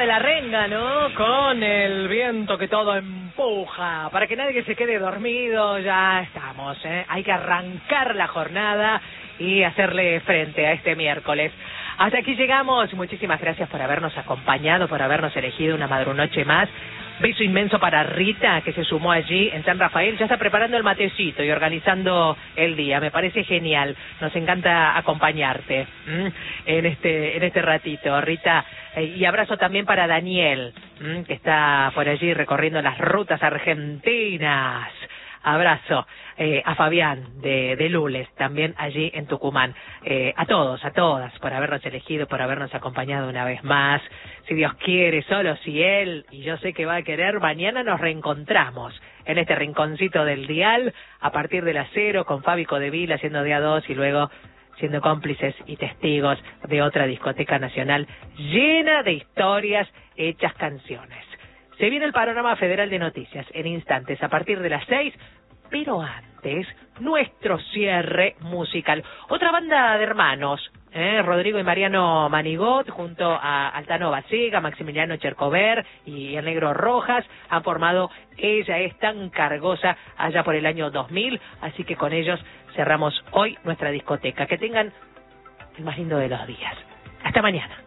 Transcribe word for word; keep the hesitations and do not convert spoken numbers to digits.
de la renga, ¿no? Con el viento que todo empuja. Para que nadie se quede dormido, ya estamos, ¿eh? Hay que arrancar la jornada y hacerle frente a este miércoles. Hasta aquí llegamos. Muchísimas gracias por habernos acompañado, por habernos elegido una madrunoche más. Beso inmenso para Rita, que se sumó allí en San Rafael. Ya está preparando el matecito y organizando el día. Me parece genial. Nos encanta acompañarte ¿m? en este en este ratito, Rita. Eh, y abrazo también para Daniel, ¿m? que está por allí recorriendo las rutas argentinas. Abrazo eh, a Fabián de, de Lules, también allí en Tucumán. Eh, a todos, a todas, por habernos elegido, por habernos acompañado una vez más. Si Dios quiere, solo si Él, y yo sé que va a querer, mañana nos reencontramos en este rinconcito del dial, a partir de las cero, con Fabi Codevil haciendo día dos y luego siendo cómplices y testigos de otra discoteca nacional llena de historias hechas canciones. Se viene el panorama federal de noticias en instantes, a partir de las seis, pero antes, nuestro cierre musical. Otra banda de hermanos, ¿eh? Rodrigo y Mariano Manigot, junto a Altano Basiga, Maximiliano Chercover y el Negro Rojas, han formado Ella es tan cargosa allá por el año dos mil, así que con ellos cerramos hoy nuestra discoteca. Que tengan el más lindo de los días. Hasta mañana.